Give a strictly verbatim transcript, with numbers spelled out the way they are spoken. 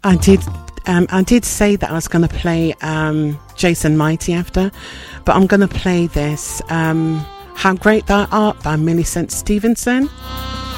I did. Um, I did say that I was going to play um, Jason Mighty after, but I'm going to play this. Um, How Great Thou Art by Millicent Stevenson.